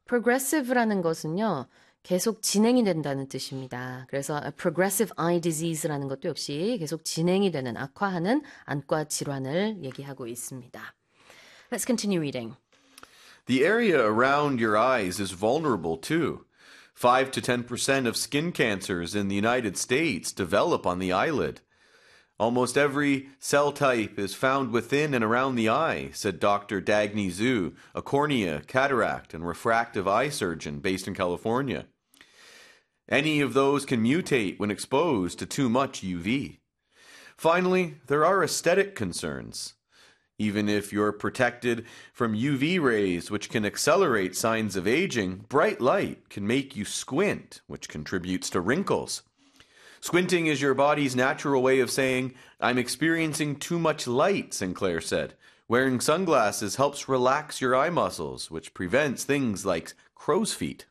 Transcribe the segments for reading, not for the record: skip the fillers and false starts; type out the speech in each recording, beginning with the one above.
progressive라는 것은요. 계속 진행이 된다는 뜻입니다. 그래서 progressive eye disease라는 것도 역시 계속 진행이 되는 악화하는 안과 질환을 얘기하고 있습니다. Let's continue reading. The area around your eyes is vulnerable too. 5 to 10% of skin cancers in the United States develop on the eyelid. Almost every cell type is found within and around the eye, said Dr. Dagny Zhu, a cornea, cataract, and refractive eye surgeon based in California. Any of those can mutate when exposed to too much UV. Finally, there are aesthetic concerns. Even if you're protected from UV rays, which can accelerate signs of aging, bright light can make you squint, which contributes to wrinkles. Squinting is your body's natural way of saying, I'm experiencing too much light, Sinclair said. Wearing sunglasses helps relax your eye muscles, which prevents things like crow's feet.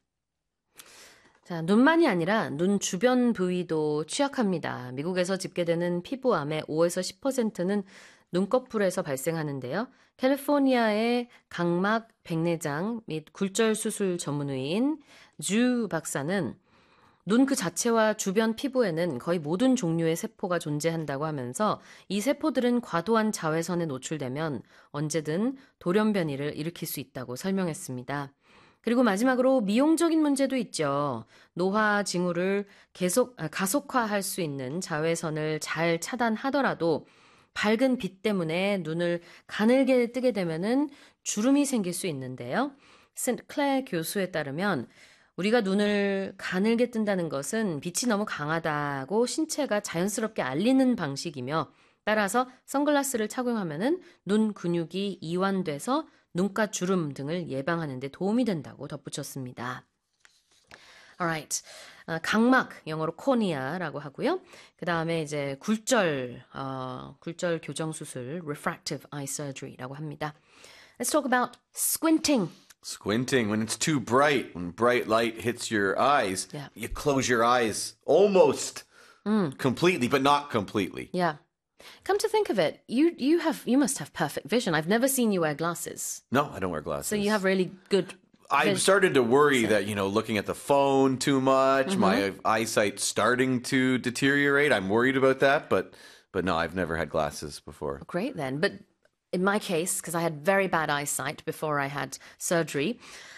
자, 눈만이 아니라 눈 주변 부위도 취약합니다. 미국에서 집계되는 피부암의 5에서 10%는 눈꺼풀에서 발생하는데요. 캘리포니아의 각막 백내장 및 굴절 수술 전문의인 주 박사는 눈 그 자체와 주변 피부에는 거의 모든 종류의 세포가 존재한다고 하면서 이 세포들은 과도한 자외선에 노출되면 언제든 돌연변이를 일으킬 수 있다고 설명했습니다. 그리고 마지막으로 미용적인 문제도 있죠. 노화 징후를 가속화할 수 있는 자외선을 잘 차단하더라도 밝은 빛 때문에 눈을 가늘게 뜨게 되면은 주름이 생길 수 있는데요. 센클레 교수에 따르면 우리가 눈을 가늘게 뜬다는 것은 빛이 너무 강하다고 신체가 자연스럽게 알리는 방식이며 따라서 선글라스를 착용하면은 눈 근육이 이완돼서 눈가 주름 등을 예방하는 데 도움이 된다고 덧붙였습니다. Alright. 각막, 영어로 코니아라고 하고요. 그 다음에 이제 굴절 교정 수술, refractive eye surgery라고 합니다. Let's talk about squinting. Squinting, when it's too bright, when bright light hits your eyes, Yeah. you close your eyes almost completely, but not completely. Yeah. Come to think of it, you must have perfect vision. I've never seen you wear glasses. No, I don't wear glasses. So you have really good I've started to worry that, looking at the phone too much, my eyesight's starting to deteriorate. I'm worried about that, but no, I've never had glasses before. Great then. But in my case, because I had very bad eyesight before I had surgery,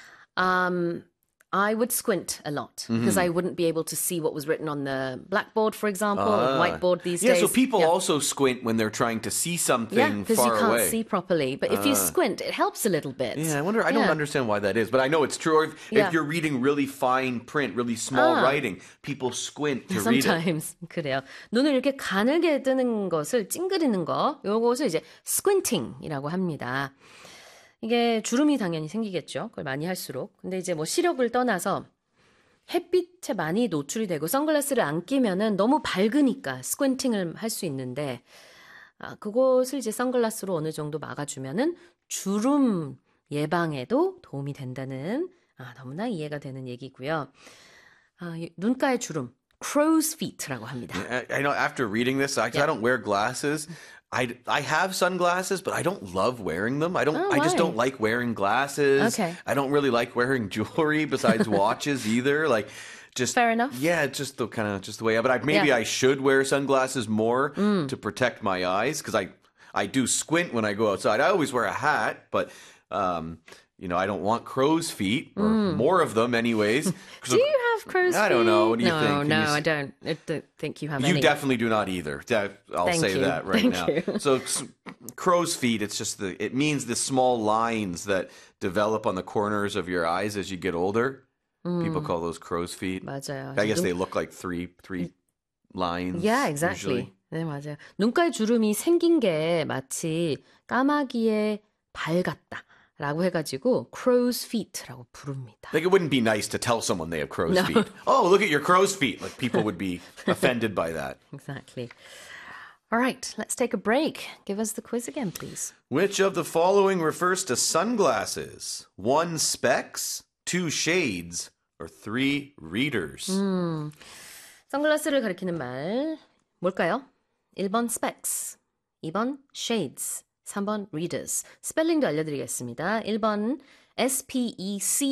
I would squint a lot because I wouldn't be able to see what was written on the blackboard, for example, or whiteboard these days. Yeah, so people also squint when they're trying to see something far away. Yeah, because you can't see properly. But if you squint, it helps a little bit. Yeah, I don't understand why that is, but I know it's true. Or if you're reading really fine print, really small writing, people squint to read it. Sometimes 그래요. 눈을 이렇게 가늘게 뜨는 것을 찡그리는 거, 요것을 이제 squinting이라고 합니다. 이게 주름이 당연히 생기겠죠. 그걸 많이 할수록. 근데 이제 뭐 시력을 떠나서 햇빛에 많이 노출이 되고 선글라스를 안 끼면은 너무 밝으니까 스퀘인팅을 할 수 있는데 그것을 이제 선글라스로 어느 정도 막아주면은 주름 예방에도 도움이 된다는 너무나 이해가 되는 얘기고요. 눈가의 주름, crow's feet라고 합니다. I know after reading this, I don't wear glasses. I have sunglasses, but I don't love wearing them. I just don't like wearing glasses. Okay. I don't really like wearing jewelry besides watches either. Just fair enough. Yeah, just the way. But I should wear sunglasses more to protect my eyes because I do squint when I go outside. I always wear a hat, but I don't want crow's feet or more of them anyways. Do you have crow's feet? I don't know. What do you think? No, I don't think you have any. You definitely do not either. I'll say that right now. So crow's feet, it means the small lines that develop on the corners of your eyes as you get older. People call those crow's feet. 맞아요. I guess they look like three lines. Yeah, exactly. Usually. 네, 맞아요. 눈가에 주름이 생긴 게 마치 까마귀의 발 같다. 라고 해가지고 crow's feet라고 부릅니다. It wouldn't be nice to tell someone they have crow's feet. Oh, look at your crow's feet. People would be offended by that. Exactly. All right, let's take a break. Give us the quiz again, please. Which of the following refers to sunglasses? 1 specs, 2 shades, or 3 readers? 선글라스를 가리키는 말 뭘까요? 1번 specs, 2번 shades, 3번 readers. 스펠링도 알려드리겠습니다. 1번 SPEC